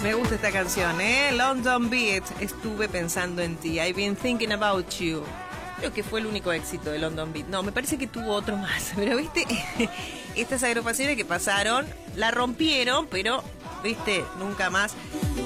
Me gusta esta canción, London Beat. Estuve pensando en ti. I've been thinking about you. Creo que fue el único éxito de London Beat. No, me parece que tuvo otro más. Pero, viste, estas agrupaciones que pasaron, la rompieron, pero, viste, nunca más.